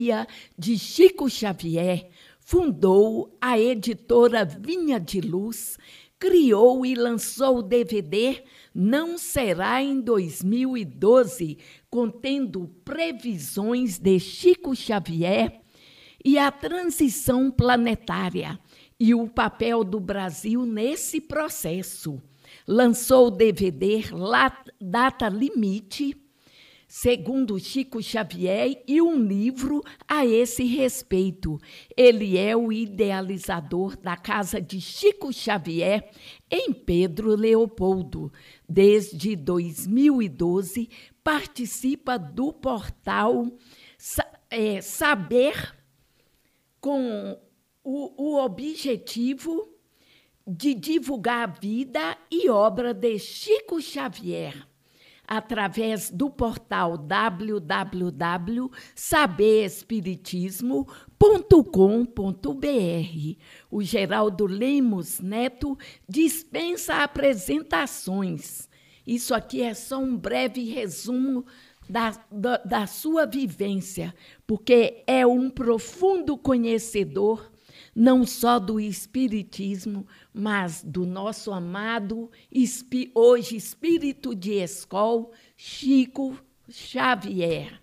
de Chico Xavier, fundou a editora Vinha de Luz, criou e lançou o DVD Não Será em 2012, contendo previsões de Chico Xavier e a transição planetária e o papel do Brasil nesse processo. Lançou o DVD Data Limite, segundo Chico Xavier, e um livro a esse respeito. Ele é o idealizador da casa de Chico Xavier, em Pedro Leopoldo. Desde 2012, participa do portal Saber, com o objetivo de divulgar a vida e obra de Chico Xavier, através do portal www.saberespiritismo.com.br. O Geraldo Lemos Neto dispensa apresentações. Isso aqui é só um breve resumo da sua vivência, porque é um profundo conhecedor não só do Espiritismo, mas do nosso amado, hoje Espírito de Escol, Chico Xavier.